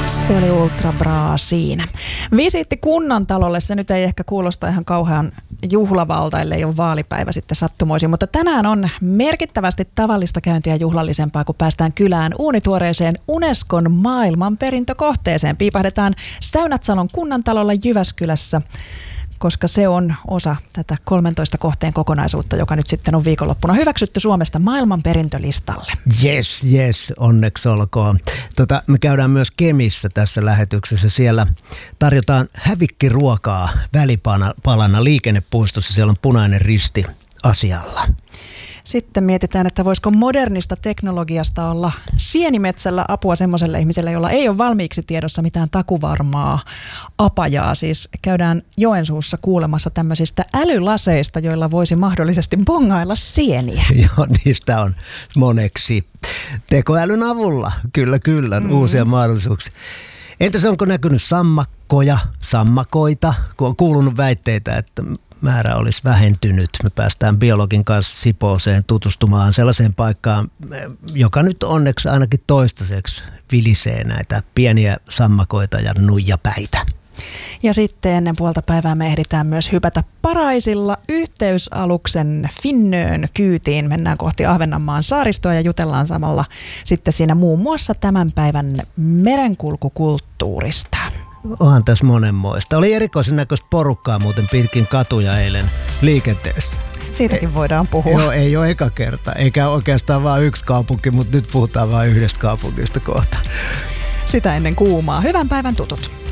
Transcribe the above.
Se oli Ultra Bra siinä. Visiitti Kunnantalolle, se nyt ei ehkä kuulosta ihan kauhean juhlavalta, ellei ole vaalipäivä sitten sattumoisin, mutta tänään on merkittävästi tavallista käyntiä juhlallisempaa, kun päästään kylään uunituoreeseen Unescon maailmanperintökohteeseen. Piipahdetaan Säynätsalon Kunnantalolla Jyväskylässä, koska se on osa tätä 13 kohteen kokonaisuutta, joka nyt sitten on viikonloppuna hyväksytty Suomesta maailmanperintölistalle. Yes, onneksi olkoon. Me käydään myös Kemissä tässä lähetyksessä. Siellä tarjotaan hävikkiruokaa välipalana liikennepuistossa. Siellä on Punainen Risti asialla. Sitten mietitään, että voisiko modernista teknologiasta olla sienimetsällä apua semmoiselle ihmiselle, jolla ei ole valmiiksi tiedossa mitään takuvarmaa apajaa. Siis käydään Joensuussa kuulemassa tämmöisistä älylaseista, joilla voisi mahdollisesti bongailla sieniä. Joo, niistä on moneksi. Tekoälyn avulla, kyllä, uusia mahdollisuuksia. Entäs onko näkynyt sammakoita, kun on kuulunut väitteitä, että määrä olisi vähentynyt. Me päästään biologin kanssa Sipooseen tutustumaan sellaiseen paikkaan, joka nyt onneksi ainakin toistaiseksi vilisee näitä pieniä sammakoita ja nuijapäitä. Ja sitten ennen puolta päivää me ehditään myös hypätä Paraisilla yhteysaluksen Finnön kyytiin. Mennään kohti Ahvenanmaan saaristoa ja jutellaan samalla sitten siinä muun muassa tämän päivän merenkulkukulttuurista. Onhan tässä monenmoista. Oli erikoisen näköistä porukkaa muuten pitkin katuja eilen liikenteessä. Siitäkin voidaan puhua. Joo, ei ole eka kerta. Eikä oikeastaan vain yksi kaupunki, mutta nyt puhutaan vain yhdestä kaupungista kohta. Sitä ennen kuumaa. Hyvän päivän tutut.